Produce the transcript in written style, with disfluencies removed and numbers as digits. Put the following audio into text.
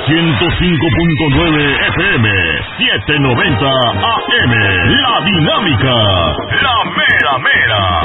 105.9 FM, 790 AM. La Dinámica, la mera mera.